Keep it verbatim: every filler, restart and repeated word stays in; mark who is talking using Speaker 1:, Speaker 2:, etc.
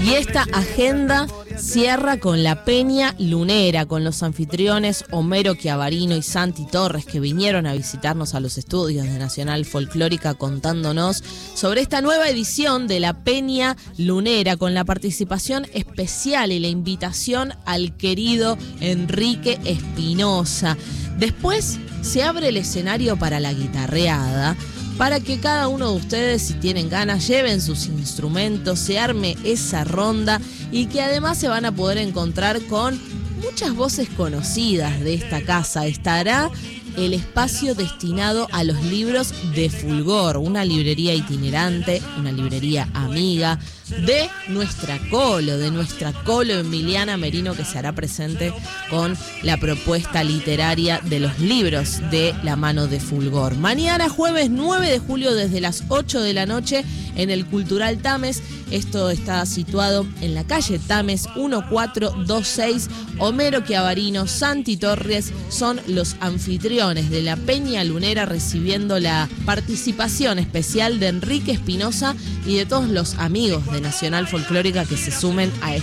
Speaker 1: Y esta agenda cierra con la Peña Lunera, con los anfitriones Homero Chiavarino y Santi Torres, que vinieron a visitarnos a los estudios de Nacional Folclórica contándonos sobre esta nueva edición de la Peña Lunera, con la participación especial y la invitación al querido Enrique Espinosa. Después se abre el escenario para la guitarreada, para que cada uno de ustedes, si tienen ganas, lleven sus instrumentos, se arme esa ronda y que además se van a poder encontrar con muchas voces conocidas de esta casa. Estará el espacio destinado a los libros de Fulgor, una librería itinerante, una librería amiga de nuestra Colo, de nuestra Colo Emiliana Merino, que se hará presente con la propuesta literaria de los libros de la mano de Fulgor. Mañana jueves nueve de julio desde las ocho de la noche en el Cultural Tames. Esto está situado en la calle Tames uno cuatro dos seis. Homero Chiavarino, Santi Torres son los anfitriones de la Peña Lunera, recibiendo la participación especial de Enrique Espinosa y de todos los amigos de Nacional Folclórica que se sumen a